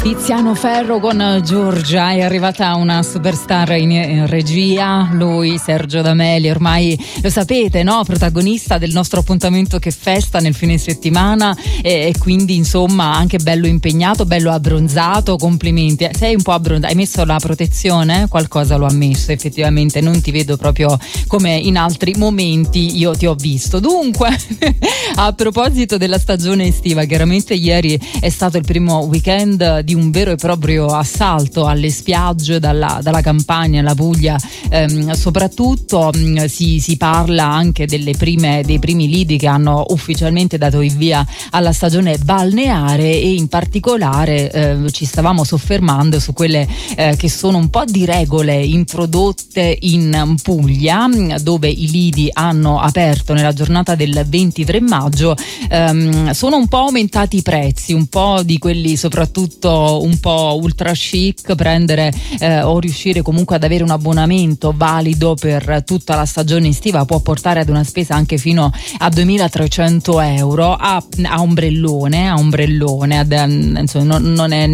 Tiziano Ferro con Giorgia, è arrivata una superstar in regia, lui Sergio D'Amelio, ormai lo sapete, no? Protagonista del nostro appuntamento Che Festa nel fine settimana e quindi insomma anche bello impegnato, bello abbronzato, complimenti. Sei un po' abbronzato, hai messo la protezione? Qualcosa lo ha messo effettivamente, non ti vedo proprio come in altri momenti io ti ho visto. Dunque, a proposito della stagione estiva, chiaramente ieri è stato il primo weekend di un vero e proprio assalto alle spiagge dalla Campania alla Puglia, soprattutto si parla anche dei primi lidi che hanno ufficialmente dato il via alla stagione balneare e in particolare ci stavamo soffermando su quelle che sono un po' di regole introdotte in Puglia, dove i lidi hanno aperto nella giornata del 23 maggio. Sono un po' aumentati i prezzi, un po' di quelli soprattutto un po' ultra chic, prendere o riuscire comunque ad avere un abbonamento valido per tutta la stagione estiva può portare ad una spesa anche fino a 2.300 euro a ombrellone, insomma non è